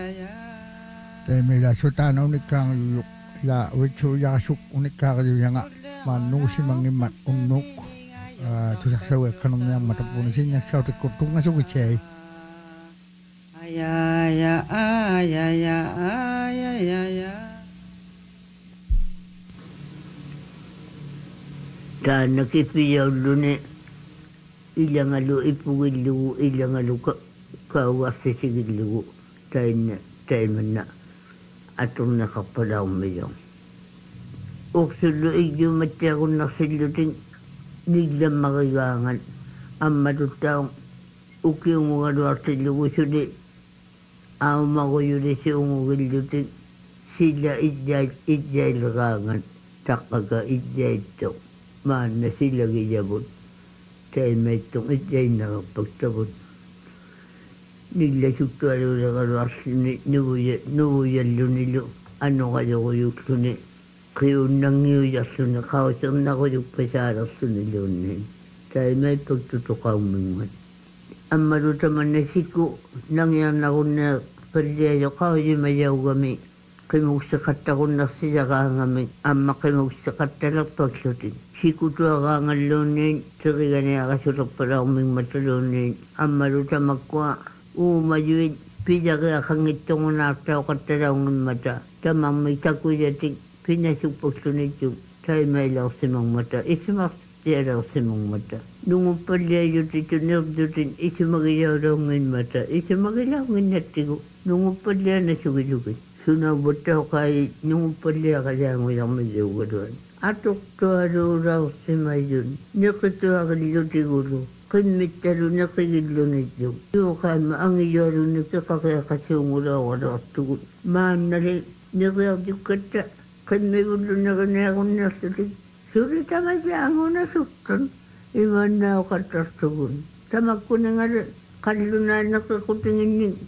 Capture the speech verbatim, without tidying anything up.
Temela sutana unikang yuk la wicu yasuk unikang yanga manusi mangimat unuk tusak sawe kanong yang matapun sinya saw te kutung asuk icay ayaya ayaya ayaya ta nakipiyaw lune ilang alu ipugil ilang alu ka kawasi sigil tayo tayo na atong nakapalaw mayong. Uksulo iyo mati ako nasiluting niglang magagangan. Ang matutaong uki mga luar silugo suli. Ang magoyuli si umugiluting sila idyay idyay lagangan. Takaga idyay ito. Maan na sila giyabot. Tayo may itong idyay nakapagtabot. Nila suktualo na karuas ni nubuyan lunilo. Ano kayo ko yung luni. Kayo nang yuyas luna. Kausang na ko yung pasaras lunilo ni. Tayo may pagtutukaw mga. Ang maruta man na siko. Nangyan ako na perdiyo. Kao yung mayaw kami. Kimugsakat ako na siya kangami. Ama kimugsakat talag pagsutin. Siku tu akangan lunin. Saki kanya kasurap para uming matalunin. Ang maruta magkwa. Oo, majuit. Pida kaya kang itong naktaw katalaungan mata. Tamang may takuyatik. Pinasupok sunit yung. Tayo may law simang mata. Isimak siya law simang mata. Nung upalya yung tito nirdutin. Isimagilaw raungin mata. Isimagilaw ngin natigo. Nung upalya na sugid-sugid. Sunabot ako kay nung upalya kaya mo yung majugaduan. Atok to alo raw si Mayon. Nakito ako nilo tiguro. Kimit talo nakigilo nito. Yung kama ang iyaro nito kakaya kasungula ako na tugon. Maan na rin, nakayagyo kata. Kami ulo na kanya ako nasulit. Sulit tama siya ako nasuktan. Iman na ako katas tugon. Tamag ko na nga kalunan na kakutingin